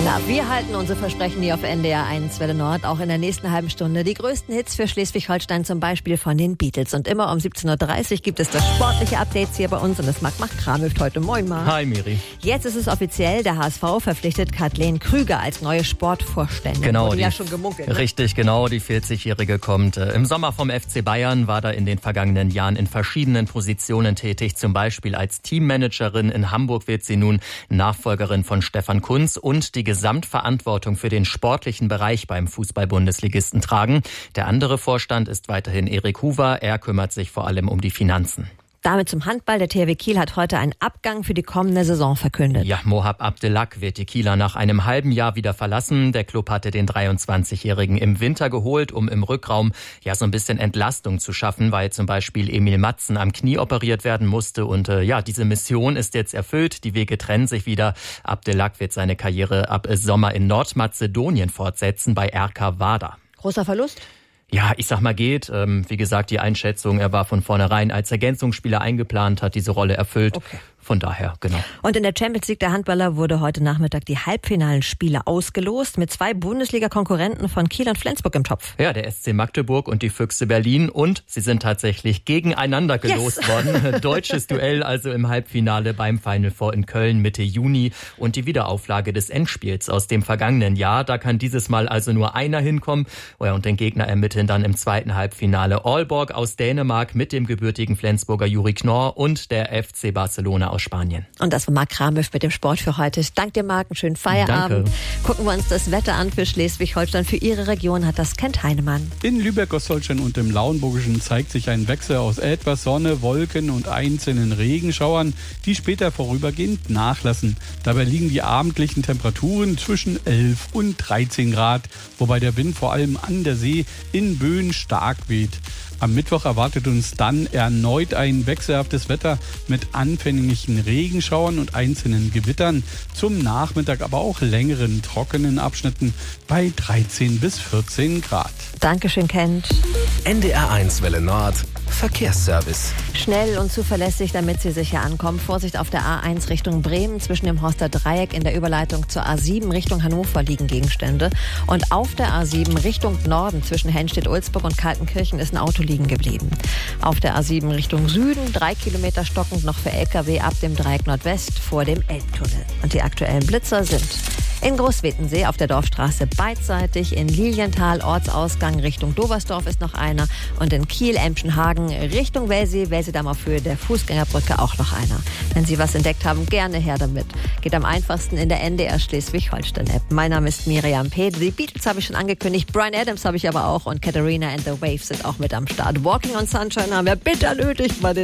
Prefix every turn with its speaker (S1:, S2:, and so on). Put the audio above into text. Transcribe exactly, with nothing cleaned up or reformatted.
S1: Na, wir halten unsere Versprechen hier auf N D R eins Welle Nord auch in der nächsten halben Stunde. Die größten Hits für Schleswig-Holstein, zum Beispiel von den Beatles. Und immer um siebzehn Uhr dreißig gibt es das sportliche Update hier bei uns. Und das macht Marc Kramhöft heute. Moin, Marc.
S2: Hi, Miri.
S1: Jetzt ist es offiziell, der H S V verpflichtet Kathleen Krüger als neue Sportvorständin.
S2: Genau.
S1: Wurde
S2: die,
S1: ja schon gemunkelt. Ne?
S2: Richtig, genau. Die vierzigjährige kommt äh, im Sommer vom F C Bayern, war da in den vergangenen Jahren in verschiedenen Positionen tätig. Zum Beispiel als Teammanagerin. In Hamburg wird sie nun Nachfolgerin von Stefan Kuntz und die Gesamtverantwortung für den sportlichen Bereich beim Fußball-Bundesligisten tragen. Der andere Vorstand ist weiterhin Erik Huber. Er kümmert sich vor allem um die Finanzen.
S1: Damit zum Handball. Der T H W Kiel hat heute einen Abgang für die kommende Saison verkündet.
S2: Ja, Mohab Abdelak wird die Kieler nach einem halben Jahr wieder verlassen. Der Klub hatte den dreiundzwanzigjährigen im Winter geholt, um im Rückraum ja so ein bisschen Entlastung zu schaffen, weil zum Beispiel Emil Matzen am Knie operiert werden musste. Und äh, ja, diese Mission ist jetzt erfüllt. Die Wege trennen sich wieder. Abdelak wird seine Karriere ab Sommer in Nordmazedonien fortsetzen, bei R K Vardar.
S1: Großer Verlust?
S2: Ja, ich sag mal geht. Ähm, wie gesagt, die Einschätzung, er war von vornherein als Ergänzungsspieler eingeplant, hat diese Rolle erfüllt.
S1: Okay.
S2: Von daher, genau.
S1: Und in der Champions League der Handballer wurde heute Nachmittag die halbfinalen Spiele ausgelost mit zwei Bundesliga-Konkurrenten von Kiel und Flensburg im Topf.
S2: Ja, der S C Magdeburg und die Füchse Berlin, und sie sind tatsächlich gegeneinander gelost yes. worden. Deutsches Duell also im Halbfinale beim Final Four in Köln Mitte Juni und die Wiederauflage des Endspiels aus dem vergangenen Jahr. Da kann dieses Mal also nur einer hinkommen. Oh ja, und den Gegner ermitteln dann im zweiten Halbfinale Aalborg aus Dänemark mit dem gebürtigen Flensburger Juri Knorr und der F C Barcelona aus Spanien.
S1: Und das war Marc Kramhöft mit dem Sport für heute. Dank dir, Marc. Einen schönen Feierabend.
S2: Danke.
S1: Gucken wir uns das Wetter an für Schleswig-Holstein. Für Ihre Region hat das Kent Heinemann.
S3: In Lübeck, Ostholstein und im Lauenburgischen zeigt sich ein Wechsel aus etwas Sonne, Wolken und einzelnen Regenschauern, die später vorübergehend nachlassen. Dabei liegen die abendlichen Temperaturen zwischen elf und dreizehn Grad, wobei der Wind vor allem an der See in Böen stark weht. Am Mittwoch erwartet uns dann erneut ein wechselhaftes Wetter mit anfänglichen Regenschauern und einzelnen Gewittern. Zum Nachmittag aber auch längeren trockenen Abschnitten bei dreizehn bis vierzehn Grad.
S1: Dankeschön, Kent.
S4: N D R eins Welle Nord Verkehrsservice.
S1: Schnell und zuverlässig, damit Sie sicher ankommen. Vorsicht auf der A eins Richtung Bremen. Zwischen dem Horster Dreieck in der Überleitung zur A sieben Richtung Hannover liegen Gegenstände. Und auf der A sieben Richtung Norden zwischen Hennstedt-Ulzburg und Kaltenkirchen ist ein Auto liegen geblieben. Auf der A sieben Richtung Süden drei Kilometer stockend noch für L K W ab dem Dreieck Nordwest vor dem Elbtunnel. Und die aktuellen Blitzer sind: in Großwetensee auf der Dorfstraße beidseitig, in Lilienthal Ortsausgang Richtung Doversdorf ist noch einer und in Kiel-Emschenhagen Richtung Wellsee, Wellseedamm auf Höhe der Fußgängerbrücke auch noch einer. Wenn Sie was entdeckt haben, gerne her damit. Geht am einfachsten in der N D R Schleswig-Holstein-App. Mein Name ist Miriam Pehl. Die Beatles habe ich schon angekündigt, Bryan Adams habe ich aber auch und Katharina and the Waves sind auch mit am Start. Walking on Sunshine haben wir bitter nötig bei den